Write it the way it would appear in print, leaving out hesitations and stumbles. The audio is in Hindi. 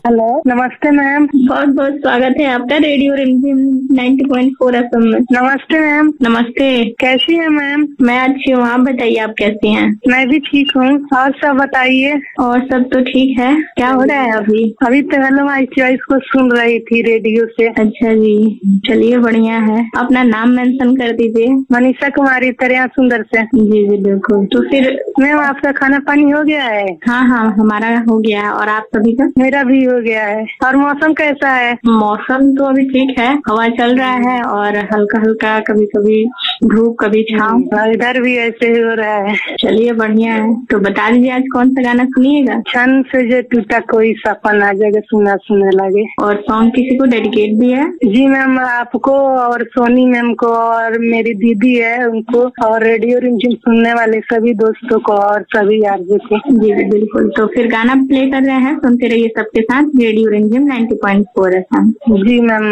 हेलो, नमस्ते मैम। बहुत बहुत स्वागत है आपका रेडियो रिमझिम 90.4 FM में। नमस्ते मैम। नमस्ते। कैसी है मैम? मैं अच्छी हूँ, आप बताइए आप कैसी हैं? मैं भी ठीक हूँ। और सब बताइए। और सब तो ठीक है। क्या हो रहा है अभी? अभी तो हेलो माय चॉइस को सुन रही थी रेडियो से। अच्छा जी, चलिए बढ़िया है। अपना नाम मेंशन कर दीजिए। मनीषा कुमारी, तरया सुंदर से। जी जी बिल्कुल। तो फिर मैम आपका खाना पानी हो गया है? हाँ हाँ, हमारा हो गया है। और आप सभी का? मेरा भी हो गया है। और मौसम कैसा है? मौसम तो अभी ठीक है, हवा चल रहा है और हल्का हल्का कभी कभी धूप कभी छाँव। इधर भी ऐसे ही हो रहा है। चलिए बढ़िया है। तो बता दीजिए आज कौन सा गाना सुनिएगा? छन से जो टूटा कोई सपना जगह सुना सुने लगे। और सॉन्ग किसी को डेडिकेट भी है? जी मैम, आपको और सोनी मैम को और मेरी दीदी है उनको और रेडियो रिमझिम सुनने वाले सभी दोस्तों को और सभी आरजे को। जी बिल्कुल। तो फिर गाना प्ले कर रहे हैं, सुनते रहिए सबके साथ रेडियो रिमझिम 90.4 FM। जी मैम।